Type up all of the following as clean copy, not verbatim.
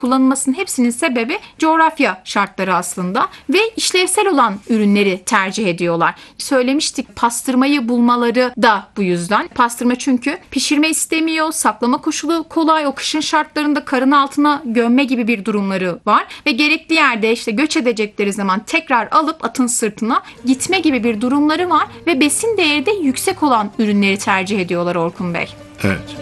kullanılmasının hepsinin sebebi coğrafya şartları aslında ve işlevsel olan ürünleri tercih ediyorlar. Söylemiştik, pastırmayı bulmaları da bu yüzden. Pastırma çünkü pişirme istemiyor, saklama koşulu kolay, o kışın şartlarında karın altına gömme gibi bir durumları var ve gerekli yerde işte göç edecekleri zaman tekrar alıp atın sırtına gitme gibi bir durumları var ve besin değeri de yüksek olan ürünleri tercih ediyorlar Orkun Bey. Evet.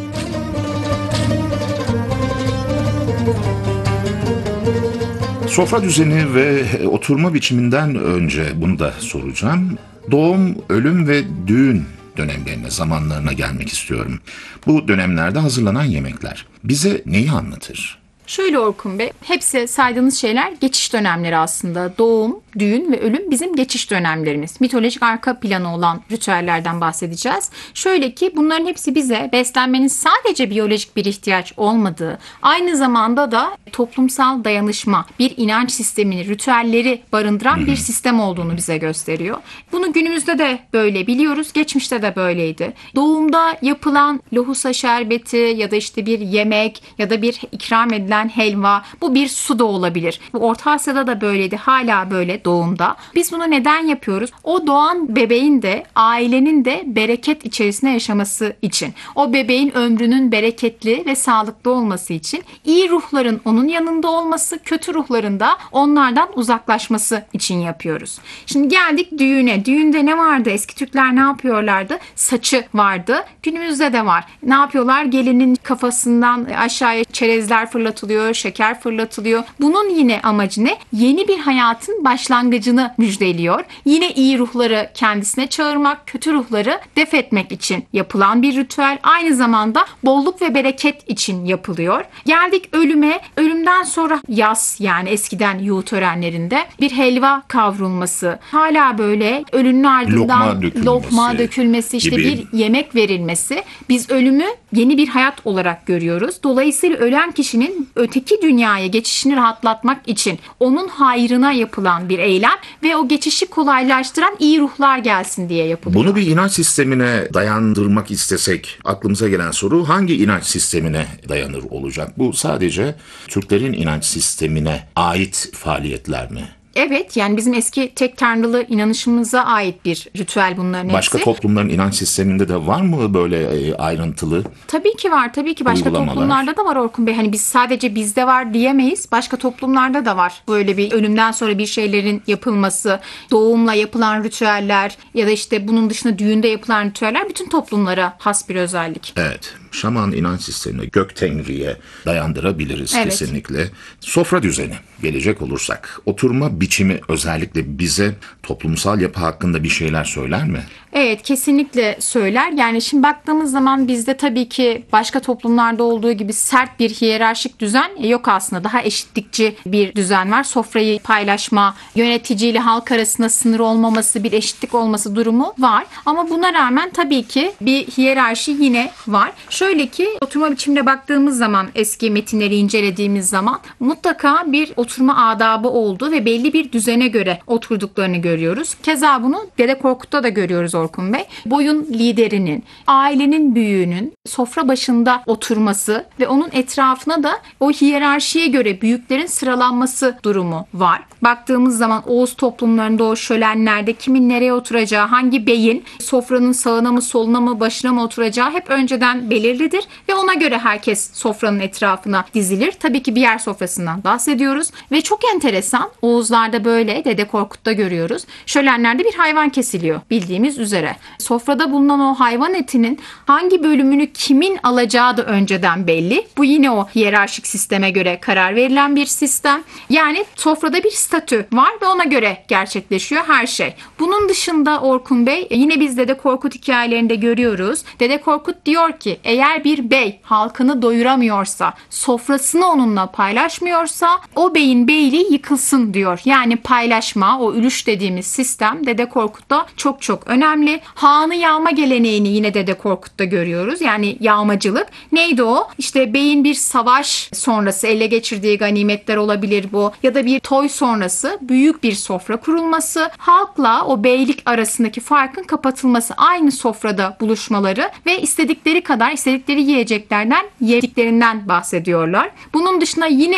Sofra düzeni ve oturma biçiminden önce bunu da soracağım. Doğum, ölüm ve düğün dönemlerine, zamanlarına gelmek istiyorum. Bu dönemlerde hazırlanan yemekler bize neyi anlatır? Şöyle Orkun Bey, hepsi saydığınız şeyler geçiş dönemleri aslında. Doğum, düğün ve ölüm bizim geçiş dönemlerimiz. Mitolojik arka planı olan ritüellerden bahsedeceğiz. Şöyle ki bunların hepsi bize beslenmenin sadece biyolojik bir ihtiyaç olmadığı, aynı zamanda da toplumsal dayanışma, bir inanç sistemini, ritüelleri barındıran bir sistem olduğunu bize gösteriyor. Bunu günümüzde de böyle biliyoruz, geçmişte de böyleydi. Doğumda yapılan lohusa şerbeti ya da işte bir yemek ya da bir ikram edilen helva, bu bir su da olabilir. Bu Orta Asya'da da böyleydi, hala böyle doğumda. Biz bunu neden yapıyoruz? O doğan bebeğin de ailenin de bereket içerisinde yaşaması için. O bebeğin ömrünün bereketli ve sağlıklı olması için, iyi ruhların onun yanında olması, kötü ruhların da onlardan uzaklaşması için yapıyoruz. Şimdi geldik düğüne. Düğünde ne vardı? Eski Türkler ne yapıyorlardı? Saçı vardı. Günümüzde de var. Ne yapıyorlar? Gelinin kafasından aşağıya çerezler fırlatılıyor, şeker fırlatılıyor. Bunun yine amacı ne? Yeni bir hayatın başlangıcını müjdeliyor. Yine iyi ruhları kendisine çağırmak, kötü ruhları def etmek için yapılan bir ritüel. Aynı zamanda bolluk ve bereket için yapılıyor. Geldik ölüme. Ölümden sonra yas, yani eskiden yuğu törenlerinde bir helva kavrulması. Hala böyle ölünün ardından lokma dökülmesi, işte gibi bir yemek verilmesi. Biz ölümü yeni bir hayat olarak görüyoruz. Dolayısıyla ölen kişinin öteki dünyaya geçişini rahatlatmak için onun hayrına yapılan bir eylem ve o geçişi kolaylaştıran iyi ruhlar gelsin diye yapılıyor. Bunu bir inanç sistemine dayandırmak istesek aklımıza gelen soru hangi inanç sistemine dayanır olacak? Bu sadece Türklerin inanç sistemine ait faaliyetler mi? Evet, yani bizim eski tek tanrılı inanışımıza ait bir ritüel bunların hepsi. Başka toplumların inanç sisteminde de var mı böyle ayrıntılı? Tabii ki var. Tabii ki başka toplumlarda da var Orkun Bey. Hani biz sadece bizde var diyemeyiz. Başka toplumlarda da var. Böyle bir ölümden sonra bir şeylerin yapılması, doğumla yapılan ritüeller ya da işte bunun dışında düğünde yapılan ritüeller bütün toplumlara has bir özellik. Evet. Şaman inanç sistemine, gök tengriye dayandırabiliriz kesinlikle. Sofra düzeni gelecek olursak, oturma biçimi özellikle bize toplumsal yapı hakkında bir şeyler söyler mi? Evet, kesinlikle söyler. Yani şimdi baktığımız zaman bizde tabii ki başka toplumlarda olduğu gibi sert bir hiyerarşik düzen yok aslında. Daha eşitlikçi bir düzen var. Sofrayı paylaşma, yöneticiyle halk arasında sınır olmaması, bir eşitlik olması durumu var. Ama buna rağmen tabii ki bir hiyerarşi yine var. Şöyle ki oturma biçimine baktığımız zaman, eski metinleri incelediğimiz zaman mutlaka bir oturma adabı olduğu ve belli bir düzene göre oturduklarını görüyoruz. Keza bunu Dede Korkut'ta da görüyoruz Orkun Bey. Boyun liderinin, ailenin büyüğünün sofra başında oturması ve onun etrafına da o hiyerarşiye göre büyüklerin sıralanması durumu var. Baktığımız zaman Oğuz toplumlarında o şölenlerde kimin nereye oturacağı, hangi beyin sofranın sağına mı soluna mı başına mı oturacağı hep önceden belirlidir ve ona göre herkes sofranın etrafına dizilir. Tabii ki bir yer sofrasından bahsediyoruz ve çok enteresan, Oğuzlarda böyle, Dede Korkut'ta görüyoruz. Şölenlerde bir hayvan kesiliyor bildiğimiz üzere. Sofrada bulunan o hayvan etinin hangi bölümünü kimin alacağı da önceden belli. Bu yine o hiyerarşik sisteme göre karar verilen bir sistem. Yani sofrada bir statü var ve ona göre gerçekleşiyor her şey. Bunun dışında Orkun Bey, yine biz Dede Korkut hikayelerinde görüyoruz. Dede Korkut diyor ki eğer bir bey halkını doyuramıyorsa, sofrasını onunla paylaşmıyorsa o beyin beyliği yıkılsın diyor. yani paylaşma, o ülüş dediğimiz sistem Dede Korkut'ta çok çok önemli. Hanı yağma geleneğini yine Dede Korkut'ta görüyoruz. Yani yağmacılık. Neydi o? İşte beyin bir savaş sonrası ele geçirdiği ganimetler olabilir bu. Ya da bir toy sonrası büyük bir sofra kurulması. Halkla o beylik arasındaki farkın kapatılması. Aynı sofrada buluşmaları ve istedikleri kadar istedikleri yiyeceklerden yediklerinden bahsediyorlar. Bunun dışında yine